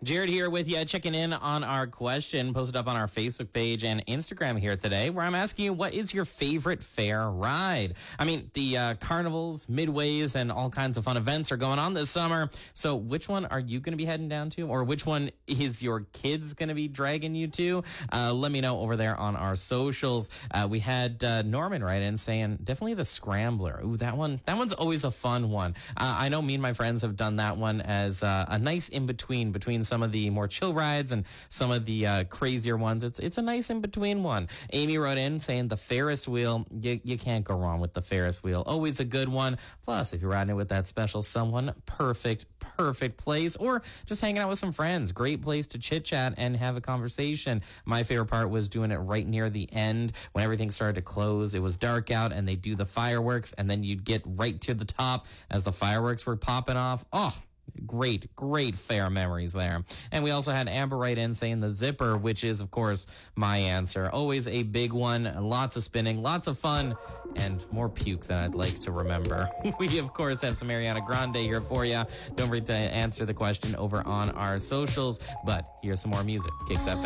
Jared here with you, checking in on our question posted up on our Facebook page and Instagram here today, where I'm asking you, what is your favorite fair ride? I mean, the carnivals, midways, and all kinds of fun events are going on this summer. So which one are you going to be heading down to? Or which one is your kids going to be dragging you to? Let me know over there on our socials. We had Norman write in saying, definitely the Scrambler. Ooh, that one's always a fun one. I know me and my friends have done that one as a nice in-between between some of the more chill rides and some of the crazier ones. It's a nice in-between one. Amy wrote in saying the Ferris wheel. You can't go wrong with the Ferris wheel. Always a good one. Plus, if you're riding it with that special someone, perfect place. Or just hanging out with some friends. Great place to chit-chat and have a conversation. My favorite part was doing it right near the end when everything started to close. It was dark out and they do the fireworks, and then you'd get right to the top as the fireworks were popping off. Oh, great fair memories there. And we also had Amber write in saying the Zipper, which is, of course, my answer. Always a big one, lots of spinning, lots of fun, and more puke than I'd like to remember. We, of course, have some Ariana Grande here for you. Don't forget to answer the question over on our socials, but here's some more music. Kicks FM.